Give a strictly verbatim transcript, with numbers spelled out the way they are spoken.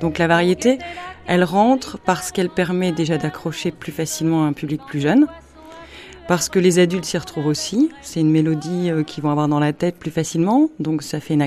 Donc la variété, elle rentre parce qu'elle permet déjà d'accrocher plus facilement un public plus jeune, parce que les adultes s'y retrouvent aussi. C'est une mélodie qu'ils vont avoir dans la tête plus facilement, donc ça fait une